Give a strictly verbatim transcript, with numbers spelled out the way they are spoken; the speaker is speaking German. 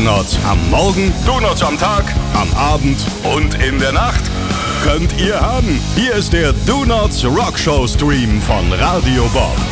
Donuts am Morgen, Donuts am Tag, am Abend und in der Nacht könnt ihr haben. Hier ist der Donuts Rockshow Stream von Radio Bob.